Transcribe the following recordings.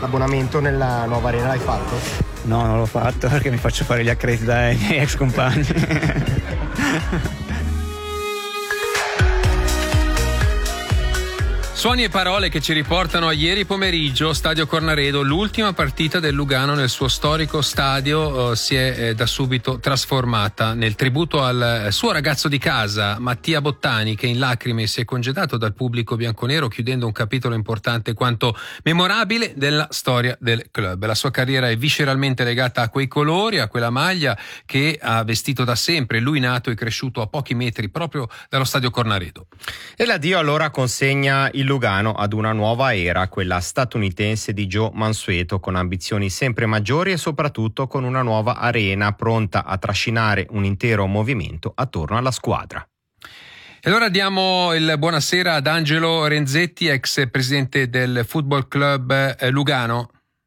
l'abbonamento nella nuova arena l'hai fatto? No, non l'ho fatto perché mi faccio fare gli accrediti dai miei ex compagni. Suoni e parole che ci riportano a ieri pomeriggio, Stadio Cornaredo, l'ultima partita del Lugano nel suo storico stadio si è da subito trasformata nel tributo al suo ragazzo di casa, Mattia Bottani, che in lacrime si è congedato dal pubblico bianconero, chiudendo un capitolo importante quanto memorabile della storia del club. La sua carriera è visceralmente legata a quei colori, a quella maglia che ha vestito da sempre. Lui, nato e cresciuto a pochi metri proprio dallo Stadio Cornaredo. E l'addio allora consegna il Lugano ad una nuova era, quella statunitense di Joe Mansueto, con ambizioni sempre maggiori e soprattutto con una nuova arena pronta a trascinare un intero movimento attorno alla squadra. E allora diamo il buonasera ad Angelo Renzetti, ex presidente del Football Club Lugano.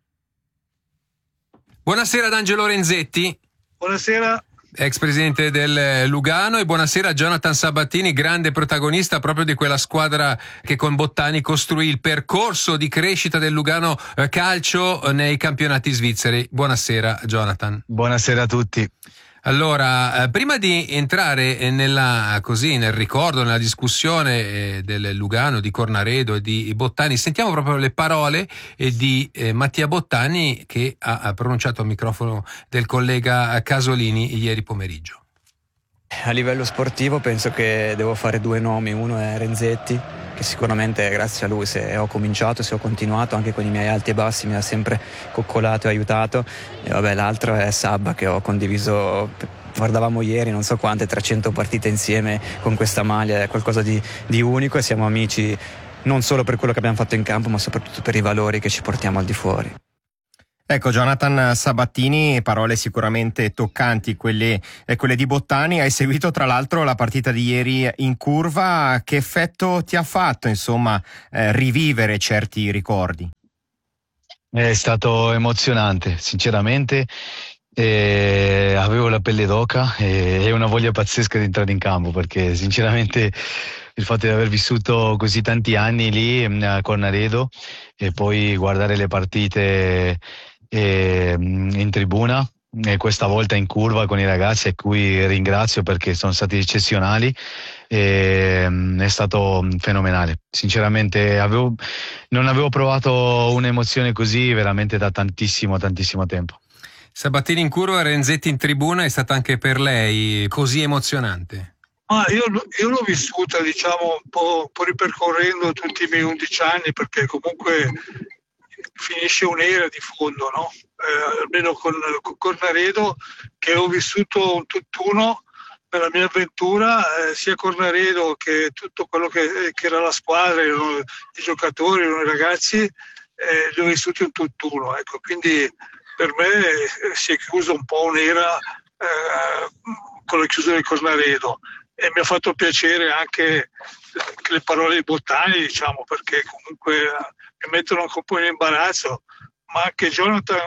Buonasera ad Angelo Renzetti. Buonasera. Ex presidente del Lugano, e buonasera a Jonathan Sabatini, grande protagonista proprio di quella squadra che con Bottani costruì il percorso di crescita del Lugano calcio nei campionati svizzeri. Buonasera Jonathan. Buonasera a tutti. Allora, prima di entrare nel ricordo, nella discussione del Lugano, di Cornaredo e di Bottani, sentiamo proprio le parole di Mattia Bottani, che ha pronunciato al microfono del collega Casolini ieri pomeriggio. A livello sportivo penso che devo fare due nomi, uno è Renzetti, che sicuramente grazie a lui se ho cominciato, se ho continuato anche con i miei alti e bassi, mi ha sempre coccolato e aiutato, e vabbè, l'altro è Sabba, che ho condiviso, guardavamo ieri non so quante 300 partite insieme con questa maglia, è qualcosa di unico, e siamo amici non solo per quello che abbiamo fatto in campo ma soprattutto per i valori che ci portiamo al di fuori. Ecco, Jonathan Sabattini, parole sicuramente toccanti quelle di Bottani. Hai seguito tra l'altro la partita di ieri in curva, che effetto ti ha fatto rivivere certi ricordi? È stato emozionante, sinceramente. Avevo la pelle d'oca e una voglia pazzesca di entrare in campo, perché sinceramente il fatto di aver vissuto così tanti anni lì a Cornaredo e poi guardare le partite in tribuna e questa volta in curva con i ragazzi, a cui ringrazio perché sono stati eccezionali, è stato fenomenale. Sinceramente non avevo provato un'emozione così veramente da tantissimo tempo. Sabattini in curva, Renzetti in tribuna, è stata anche per lei così emozionante? Io l'ho vissuta, diciamo, un po' ripercorrendo tutti i miei 11 anni, perché comunque finisce un'era di fondo, no? Almeno con Cornaredo, che ho vissuto un tutt'uno nella mia avventura, sia Cornaredo che tutto quello che era la squadra, erano i giocatori, erano i ragazzi, li ho vissuti un tutt'uno, ecco. Quindi per me si è chiuso un po' un'era con la chiusura di Cornaredo, e mi ha fatto piacere anche le parole di Bottani, diciamo, perché comunque mi mettono un po' in imbarazzo, ma anche Jonathan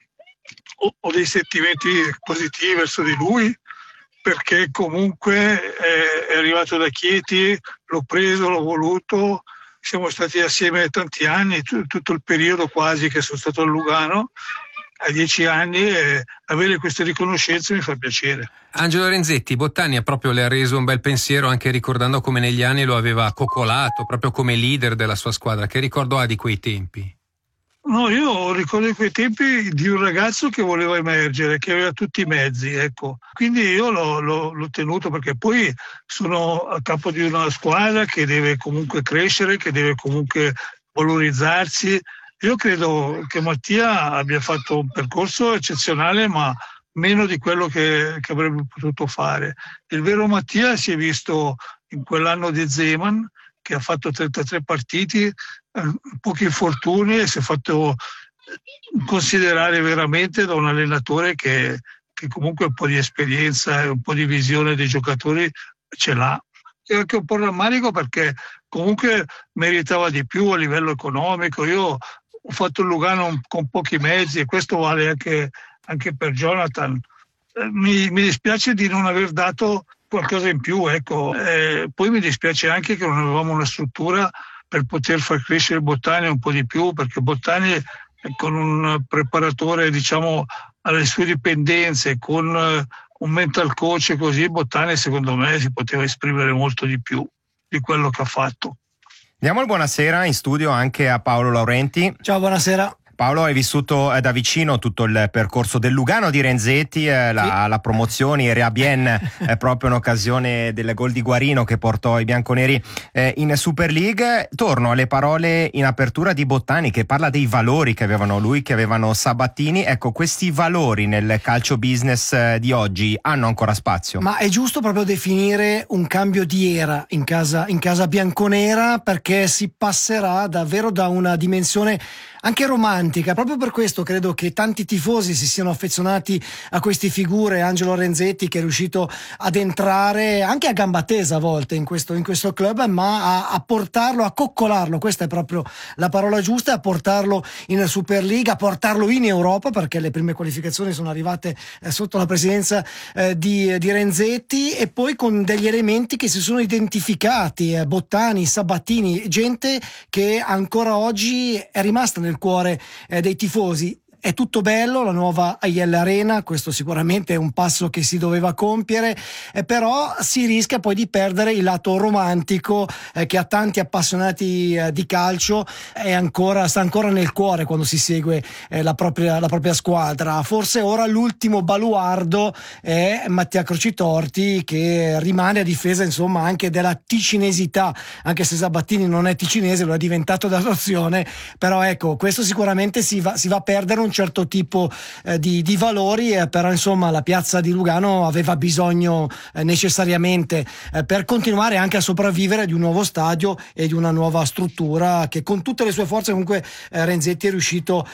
ho dei sentimenti positivi verso di lui, perché comunque è arrivato da Chieti, l'ho preso, l'ho voluto, siamo stati assieme tanti anni, tutto il periodo quasi che sono stato a Lugano, a 10 anni, e avere queste riconoscenze mi fa piacere. Angelo Renzetti, Bottani proprio le ha reso un bel pensiero, anche ricordando come negli anni lo aveva coccolato proprio come leader della sua squadra. Che ricordo ha di quei tempi? No, io ricordo di quei tempi di un ragazzo che voleva emergere, che aveva tutti i mezzi, ecco. Quindi io l'ho tenuto, perché poi sono a capo di una squadra che deve comunque crescere, che deve comunque valorizzarsi. Io credo che Mattia abbia fatto un percorso eccezionale, ma meno di quello che avrebbe potuto fare. Il vero Mattia si è visto in quell'anno di Zeman, che ha fatto 33 partite, pochi infortuni, e si è fatto considerare veramente da un allenatore che comunque un po' di esperienza e un po' di visione dei giocatori ce l'ha. E anche un po' rammarico, perché comunque meritava di più a livello economico. Io ho fatto il Lugano con pochi mezzi, e questo vale anche per Jonathan. Mi dispiace di non aver dato qualcosa in più, ecco. Poi mi dispiace anche che non avevamo una struttura per poter far crescere Bottani un po' di più, perché Bottani con un preparatore, diciamo, alle sue dipendenze, con un mental coach e così, Bottani secondo me si poteva esprimere molto di più di quello che ha fatto. Diamo il buonasera in studio anche a Paolo Laurenti. Ciao, buonasera. Paolo, hai vissuto da vicino tutto il percorso del Lugano di Renzetti, la promozione, il Reabien, proprio in occasione del gol di Guarino che portò i bianconeri in Super League. Torno alle parole in apertura di Bottani, che parla dei valori che avevano lui, che avevano Sabatini. Ecco, questi valori nel calcio business di oggi hanno ancora spazio? Ma è giusto proprio definire un cambio di era in casa bianconera, perché si passerà davvero da una dimensione anche romantica. Proprio per questo credo che tanti tifosi si siano affezionati a queste figure. Angelo Renzetti, che è riuscito ad entrare anche a gamba tesa a volte in questo club, ma a portarlo, a coccolarlo, questa è proprio la parola giusta, a portarlo in Super League, a portarlo in Europa, perché le prime qualificazioni sono arrivate sotto la presidenza di Renzetti, e poi con degli elementi che si sono identificati, Bottani, Sabatini, gente che ancora oggi è rimasta nel cuore dei tifosi. È tutto bello, la nuova Aiel Arena, questo sicuramente è un passo che si doveva compiere, però si rischia poi di perdere il lato romantico che a tanti appassionati di calcio sta ancora nel cuore quando si segue la propria squadra. Forse ora l'ultimo baluardo è Mattia Crocitorti, che rimane a difesa, insomma, anche della ticinesità, anche se Sabatini non è ticinese, lo è diventato d'adozione, però ecco, questo sicuramente si va a perdere un certo tipo di valori, però insomma la piazza di Lugano aveva bisogno necessariamente per continuare anche a sopravvivere di un nuovo stadio e di una nuova struttura che con tutte le sue forze comunque Renzetti è riuscito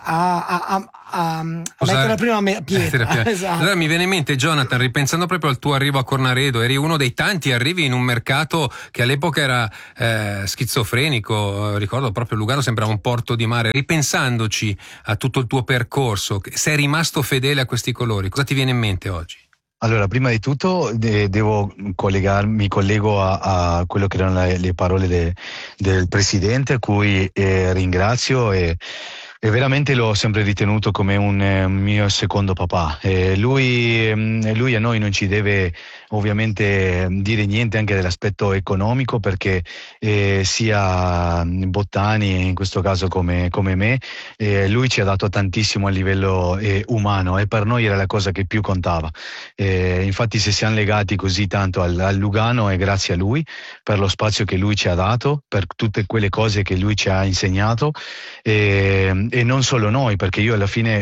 a mettere la prima pietra. Esatto. Allora mi viene in mente, Jonathan, ripensando proprio al tuo arrivo a Cornaredo, eri uno dei tanti arrivi in un mercato che all'epoca era schizofrenico. Ricordo proprio Lugano sembrava un porto di mare. Ripensandoci a tutto il tuo percorso, sei rimasto fedele a questi colori, cosa ti viene in mente oggi? Allora, prima di tutto mi collego a quello che erano le parole del presidente, a cui ringrazio e veramente l'ho sempre ritenuto come un mio secondo papà. Lui a noi non ci deve ovviamente dire niente anche dell'aspetto economico, perché sia Bottani in questo caso come me, lui ci ha dato tantissimo a livello umano, e per noi era la cosa che più contava. Infatti se siamo legati così tanto al Lugano è grazie a lui, per lo spazio che lui ci ha dato, per tutte quelle cose che lui ci ha insegnato, e non solo noi, perché io alla fine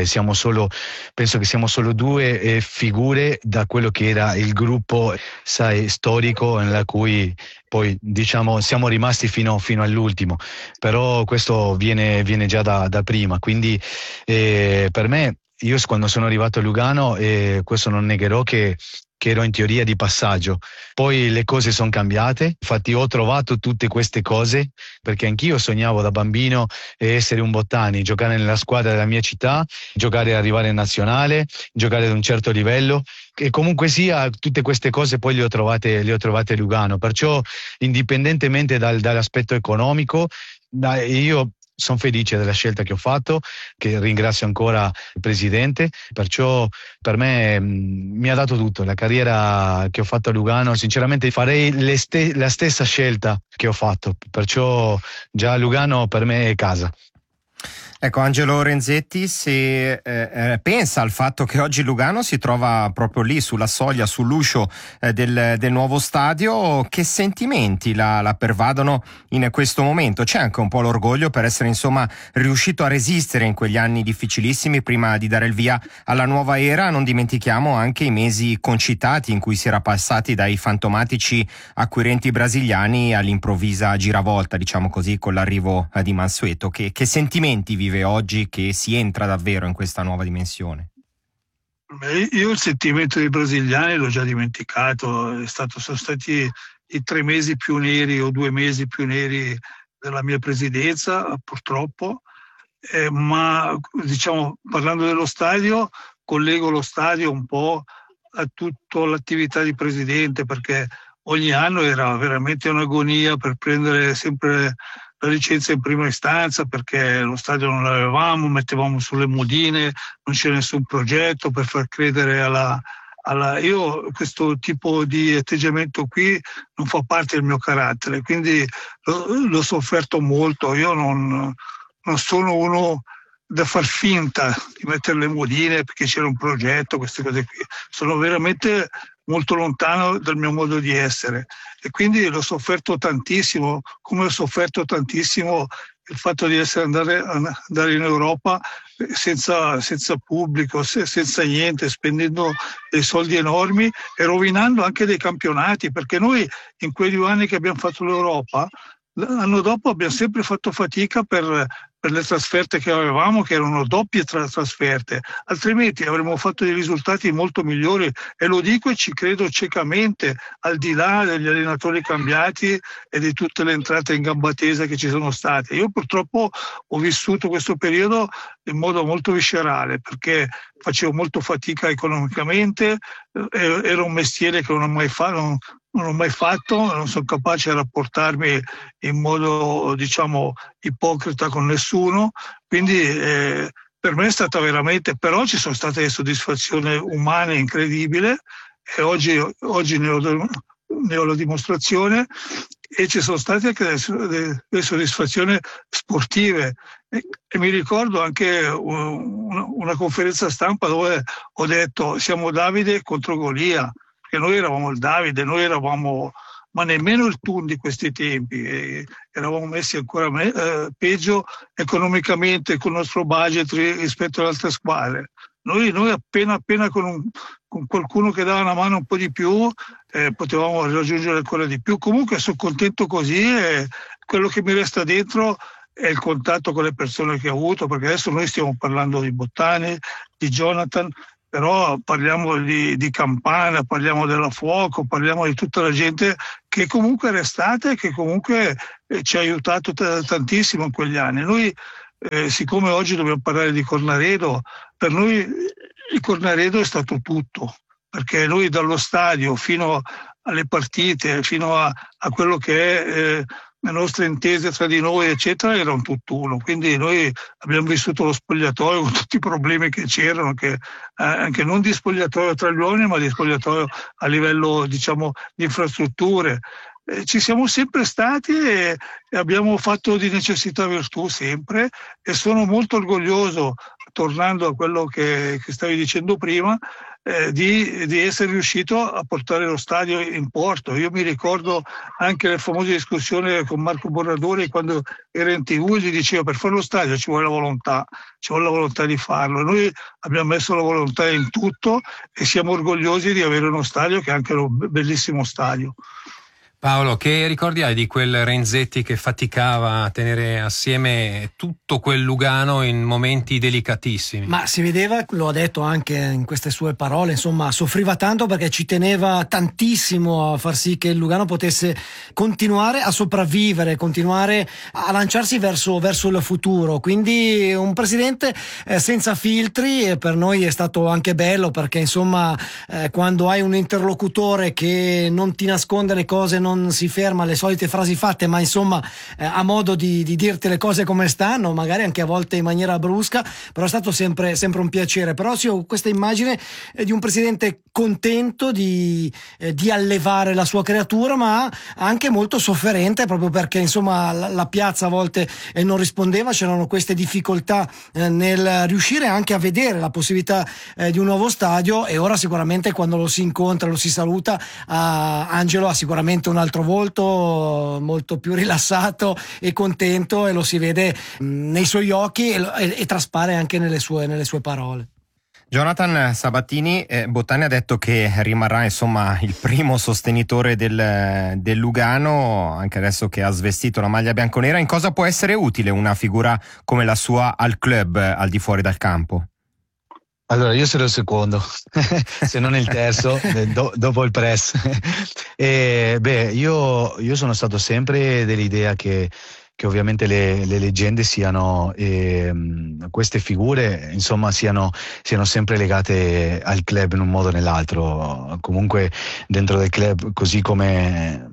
penso che siamo solo due figure da quello che era il gruppo, storico, nella cui poi diciamo siamo rimasti fino all'ultimo, però questo viene già da prima, quindi per me, io quando sono arrivato a Lugano, questo non negherò che ero in teoria di passaggio, poi le cose sono cambiate, infatti ho trovato tutte queste cose, perché anch'io sognavo da bambino essere un Bottani, giocare nella squadra della mia città, giocare e arrivare in nazionale, giocare ad un certo livello, e comunque sia tutte queste cose poi le ho trovate a Lugano, perciò indipendentemente dall'aspetto economico, io sono felice della scelta che ho fatto, che ringrazio ancora il presidente, perciò per me mi ha dato tutto. La carriera che ho fatto a Lugano, sinceramente farei la stessa scelta che ho fatto, perciò già Lugano per me è casa. Ecco, Angelo Renzetti, se pensa al fatto che oggi Lugano si trova proprio lì sulla soglia, sull'uscio del nuovo stadio, che sentimenti la pervadono in questo momento? C'è anche un po' l'orgoglio per essere insomma riuscito a resistere in quegli anni difficilissimi prima di dare il via alla nuova era. Non dimentichiamo anche i mesi concitati in cui si era passati dai fantomatici acquirenti brasiliani all'improvvisa giravolta, diciamo così, con l'arrivo di Mansueto. Che sentimenti vive oggi che si entra davvero in questa nuova dimensione? Io il sentimento dei brasiliani l'ho già dimenticato, sono stati i 3 mesi più neri o 2 mesi più neri della mia presidenza, purtroppo, ma diciamo, parlando dello stadio, collego lo stadio un po' a tutta l'attività di presidente, perché ogni anno era veramente un'agonia per prendere sempre la licenza in prima istanza perché lo stadio non l'avevamo, mettevamo sulle modine, non c'è nessun progetto per far credere io questo tipo di atteggiamento qui non fa parte del mio carattere, quindi l'ho sofferto molto. Io non sono uno da far finta di mettere le modine perché c'era un progetto, queste cose qui. Sono veramente molto lontano dal mio modo di essere e quindi l'ho sofferto tantissimo, come ho sofferto tantissimo il fatto di andare in Europa senza pubblico, senza niente, spendendo dei soldi enormi e rovinando anche dei campionati, perché noi in quei 2 anni che abbiamo fatto l'Europa, l'anno dopo abbiamo sempre fatto fatica per le trasferte che avevamo, che erano doppie trasferte, altrimenti avremmo fatto dei risultati molto migliori, e lo dico e ci credo ciecamente, al di là degli allenatori cambiati e di tutte le entrate in gamba tesa che ci sono state. Io purtroppo ho vissuto questo periodo in modo molto viscerale, perché facevo molto fatica economicamente, era un mestiere che non ho mai fatto, non sono capace di rapportarmi in modo, diciamo, ipocrita con nessuno, quindi per me è stata veramente, però ci sono state soddisfazioni umane incredibili e oggi ne ho la dimostrazione, e ci sono state anche delle soddisfazioni sportive e mi ricordo anche una conferenza stampa dove ho detto siamo Davide contro Golia, che noi eravamo il Davide, ma nemmeno il Thun di questi tempi, eravamo messi ancora peggio economicamente con il nostro budget rispetto alle altre squadre. Noi appena con qualcuno che dava una mano un po' di più potevamo raggiungere ancora di più. Comunque sono contento così, e quello che mi resta dentro è il contatto con le persone che ho avuto, perché adesso noi stiamo parlando di Bottani, di Jonathan, però parliamo di Campana, parliamo della Fuoco, parliamo di tutta la gente che comunque è restata e che comunque ci ha aiutato tantissimo in quegli anni. Noi, siccome oggi dobbiamo parlare di Cornaredo, per noi il Cornaredo è stato tutto, perché noi dallo stadio fino alle partite, fino a quello che è le nostre intese tra di noi, eccetera, era un tutt'uno. Quindi noi abbiamo vissuto lo spogliatoio con tutti i problemi che c'erano, anche non di spogliatoio tra gli uomini, ma di spogliatoio a livello, diciamo, di infrastrutture. Ci siamo sempre stati e abbiamo fatto di necessità virtù sempre, e sono molto orgoglioso, tornando a quello che stavi dicendo prima, di essere riuscito a portare lo stadio in porto. Io mi ricordo anche le famose discussioni con Marco Borradori quando era in TV, gli diceva per fare lo stadio ci vuole la volontà di farlo. Noi abbiamo messo la volontà in tutto e siamo orgogliosi di avere uno stadio che è anche un bellissimo stadio. Paolo, che ricordi hai di quel Renzetti che faticava a tenere assieme tutto quel Lugano in momenti delicatissimi? Ma si vedeva, lo ha detto anche in queste sue parole, insomma, soffriva tanto perché ci teneva tantissimo a far sì che il Lugano potesse continuare a sopravvivere, continuare a lanciarsi verso il futuro. Quindi un presidente senza filtri, e per noi è stato anche bello perché, insomma, quando hai un interlocutore che non ti nasconde le cose, non si ferma alle solite frasi fatte, ma insomma ha modo di dirti le cose come stanno, magari anche a volte in maniera brusca, però è stato sempre un piacere. Però sì, ho questa immagine di un presidente contento di allevare la sua creatura, ma anche molto sofferente, proprio perché insomma la piazza a volte non rispondeva, c'erano queste difficoltà nel riuscire anche a vedere la possibilità di un nuovo stadio, e ora sicuramente quando lo si incontra, lo si saluta, Angelo ha sicuramente un altro volto molto più rilassato e contento, e lo si vede nei suoi occhi e traspare anche nelle sue parole. Jonathan Sabatini, Bottani ha detto che rimarrà insomma il primo sostenitore del Lugano, anche adesso che ha svestito la maglia bianconera. In cosa può essere utile una figura come la sua al club, al di fuori dal campo? Allora, io sarò il secondo, se non il terzo, dopo il press. Io sono stato sempre dell'idea che ovviamente le leggende siano, queste figure, insomma, siano sempre legate al club in un modo o nell'altro. Comunque dentro del club, così come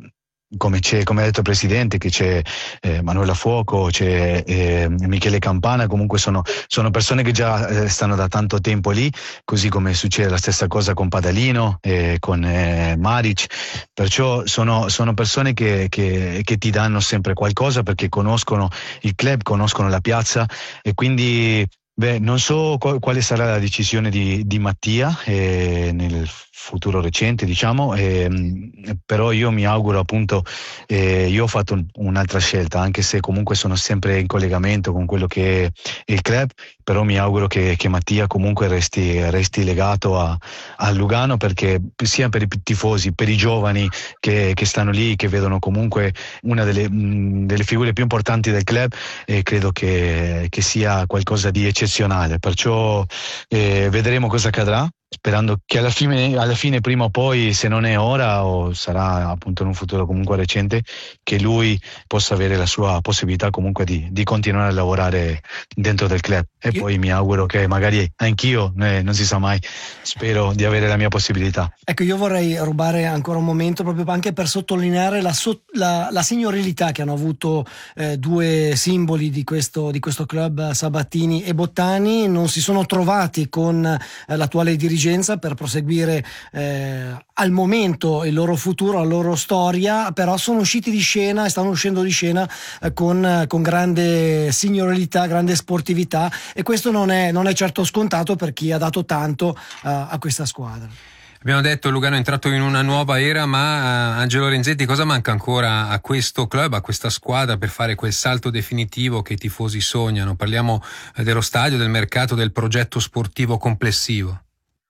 come ha detto il presidente, che c'è Manuela Fuoco, c'è Michele Campana, comunque sono persone che già stanno da tanto tempo lì, così come succede la stessa cosa con Padalino, con Maric, perciò sono persone che ti danno sempre qualcosa, perché conoscono il club, conoscono la piazza, e quindi non so quale sarà la decisione di Mattia nel futuro recente, diciamo, però io mi auguro, appunto, io ho fatto un'altra scelta, anche se comunque sono sempre in collegamento con quello che è il club, però mi auguro che Mattia comunque resti legato a Lugano, perché sia per i tifosi, per i giovani che stanno lì, che vedono comunque una delle figure più importanti del club, e credo che sia qualcosa di eccezionale, perciò vedremo cosa accadrà, sperando che alla fine prima o poi, se non è ora o sarà appunto in un futuro comunque recente, che lui possa avere la sua possibilità comunque di continuare a lavorare dentro del club. E poi mi auguro che magari anch'io, non si sa mai, spero di avere la mia possibilità. Ecco, io vorrei rubare ancora un momento proprio anche per sottolineare la signorilità che hanno avuto due simboli di questo club, Sabatini e Bottani. Non si sono trovati con l'attuale dirigenza per proseguire al momento il loro futuro, la loro storia, però sono usciti di scena e stanno uscendo di scena con grande signorilità, grande sportività, e questo non è certo scontato per chi ha dato tanto a questa squadra. Abbiamo detto Lugano è entrato in una nuova era, ma Angelo Renzetti, cosa manca ancora a questo club, a questa squadra, per fare quel salto definitivo che i tifosi sognano? Parliamo dello stadio, del mercato, del progetto sportivo complessivo.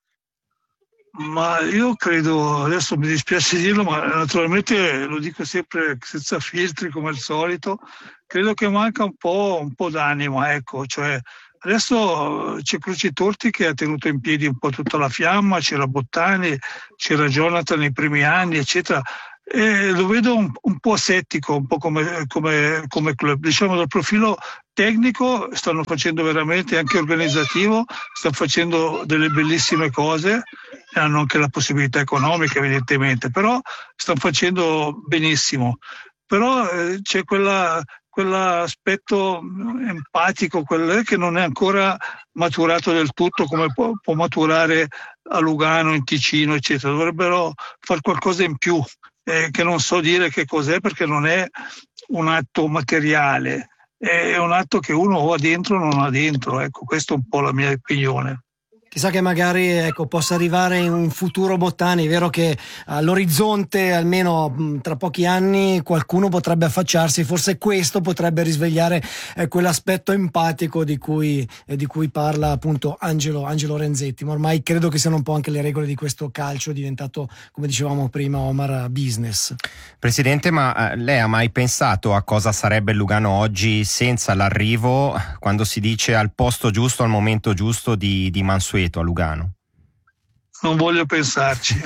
Ma io credo, adesso mi dispiace dirlo, ma naturalmente lo dico sempre senza filtri come al solito, credo che manca un po' d'anima, ecco, cioè adesso c'è Croci Torti che ha tenuto in piedi un po' tutta la fiamma, c'era Bottani, c'era Jonathan nei primi anni, eccetera. E lo vedo un po' asettico, un po' come club. Diciamo, dal profilo tecnico stanno facendo veramente, anche organizzativo, stanno facendo delle bellissime cose, hanno anche la possibilità economica evidentemente, però stanno facendo benissimo. Però c'è quell'aspetto empatico, che non è ancora maturato del tutto, come può maturare a Lugano, in Ticino, eccetera. Dovrebbero fare qualcosa in più, che non so dire che cos'è, perché non è un atto materiale, è un atto che uno o ha dentro o non ha dentro. Ecco, questa è un po' la mia opinione. Chissà che magari possa arrivare in un futuro Bottani. È vero che all'orizzonte, almeno tra pochi anni, qualcuno potrebbe affacciarsi, forse questo potrebbe risvegliare quell'aspetto empatico di cui parla appunto Angelo Renzetti. Ma ormai credo che siano un po' anche le regole di questo calcio, è diventato, come dicevamo prima, Omar, business. Presidente, ma lei ha mai pensato a cosa sarebbe il Lugano oggi senza l'arrivo, quando si dice al posto giusto, al momento giusto di Mansueto a Lugano? Non voglio pensarci.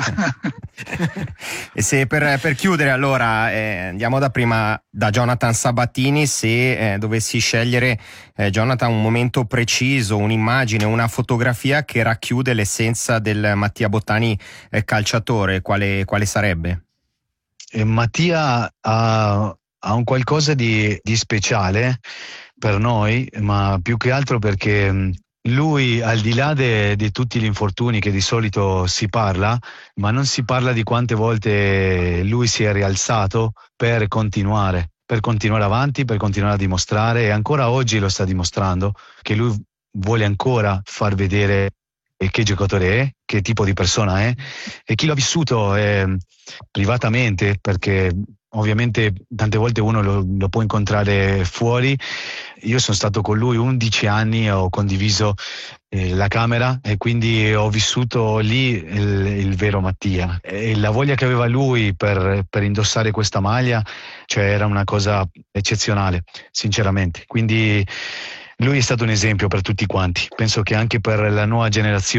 E se per chiudere, allora andiamo da Jonathan Sabatini. Se dovessi scegliere, Jonathan, un momento preciso, un'immagine, una fotografia che racchiude l'essenza del Mattia Bottani calciatore, quale sarebbe? Mattia ha un qualcosa di speciale per noi, ma più che altro perché lui, al di là di tutti gli infortuni che di solito si parla, ma non si parla di quante volte lui si è rialzato per continuare avanti, per continuare a dimostrare, e ancora oggi lo sta dimostrando, che lui vuole ancora far vedere che giocatore è, che tipo di persona è, e chi l'ha vissuto privatamente, perché ovviamente tante volte uno lo può incontrare fuori. Io sono stato con lui 11 anni, ho condiviso la camera, e quindi ho vissuto lì il vero Mattia, e la voglia che aveva lui per indossare questa maglia, cioè era una cosa eccezionale, sinceramente. Quindi lui è stato un esempio per tutti quanti. Penso che anche per la nuova generazione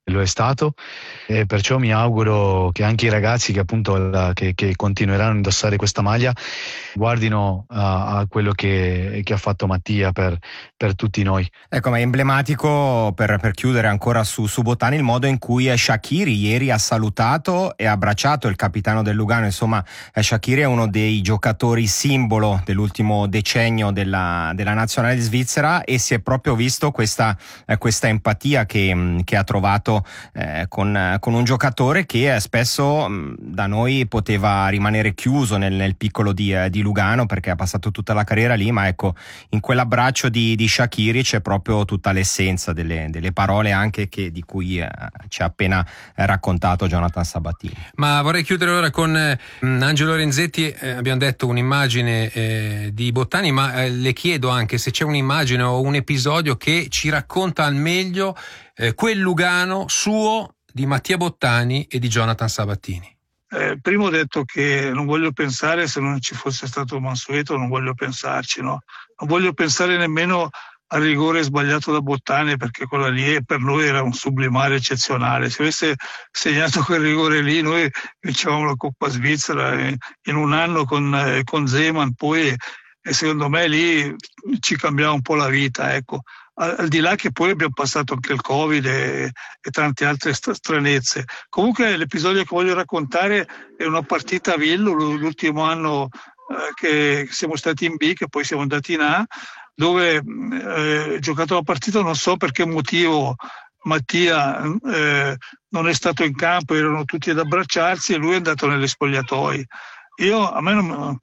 lo è stato, e perciò mi auguro che anche i ragazzi che appunto che continueranno a indossare questa maglia guardino a quello che ha fatto Mattia per tutti noi. Ecco, ma è emblematico per chiudere ancora su Bottani il modo in cui Shaqiri ieri ha salutato e abbracciato il capitano del Lugano. Insomma, Shaqiri è uno dei giocatori simbolo dell'ultimo decennio della nazionale svizzera, e si è proprio visto questa empatia che ha trovato con un giocatore che spesso da noi poteva rimanere chiuso nel piccolo di Lugano, perché ha passato tutta la carriera lì, ma ecco, in quell'abbraccio di Shaqiri c'è proprio tutta l'essenza delle parole anche di cui ci ha appena raccontato Jonathan Sabatini. Ma vorrei chiudere ora con Angelo Renzetti. Abbiamo detto un'immagine di Bottani, ma le chiedo anche se c'è un'immagine o un episodio che ci racconta al meglio quel Lugano suo di Mattia Bottani e di Jonathan Sabatini. Prima ho detto che non voglio pensare, se non ci fosse stato Mansueto non voglio pensarci, no? Non voglio pensare nemmeno al rigore sbagliato da Bottani, perché quella lì per noi era un sublimare eccezionale. Se avesse segnato quel rigore lì noi vincevamo la Coppa Svizzera in un anno con Zeman, poi, e secondo me lì ci cambiava un po' la vita, ecco. Al di là che poi abbiamo passato anche il Covid e tante altre stranezze. Comunque l'episodio che voglio raccontare è una partita a Villo, l'ultimo anno che siamo stati in B, che poi siamo andati in A, dove giocato la partita, non so per che motivo Mattia non è stato in campo, erano tutti ad abbracciarsi e lui è andato negli spogliatoi. A me non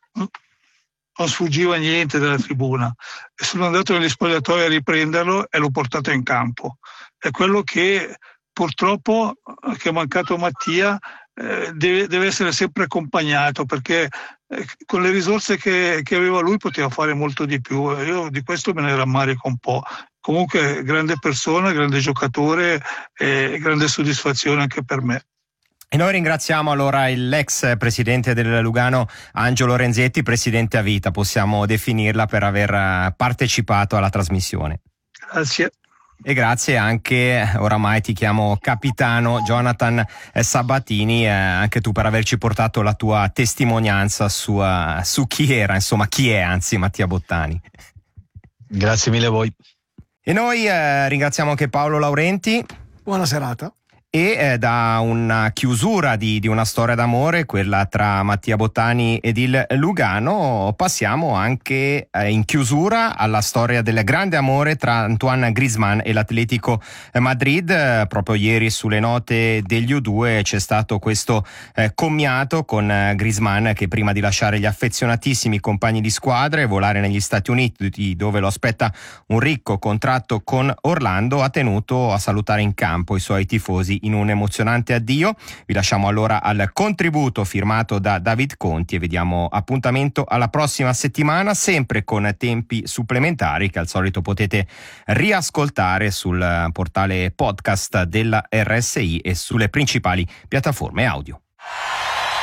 sfuggiva niente dalla tribuna e sono andato negli spogliatoi a riprenderlo e l'ho portato in campo. È quello che purtroppo che è mancato Mattia, deve essere sempre accompagnato, perché con le risorse che aveva lui poteva fare molto di più. Io di questo me ne rammarico un po'. Comunque grande persona, grande giocatore e grande soddisfazione anche per me. E noi ringraziamo allora l'ex presidente del Lugano, Angelo Renzetti, presidente a vita, possiamo definirla, per aver partecipato alla trasmissione. Grazie. E grazie anche, oramai ti chiamo capitano, Jonathan Sabatini, anche tu per averci portato la tua testimonianza su chi era, insomma chi è anzi Mattia Bottani. Grazie mille a voi. E noi ringraziamo anche Paolo Laurenti. Buona serata. E da una chiusura di una storia d'amore, quella tra Mattia Bottani ed il Lugano, passiamo anche in chiusura alla storia del grande amore tra Antoine Griezmann e l'Atletico Madrid. Proprio ieri sulle note degli U2 c'è stato questo commiato con Griezmann che, prima di lasciare gli affezionatissimi compagni di squadra e volare negli Stati Uniti, dove lo aspetta un ricco contratto con Orlando, ha tenuto a salutare in campo i suoi tifosi in un emozionante addio. Vi lasciamo allora al contributo firmato da David Conti e vediamo appuntamento alla prossima settimana, sempre con tempi supplementari che al solito potete riascoltare sul portale podcast della RSI e sulle principali piattaforme audio.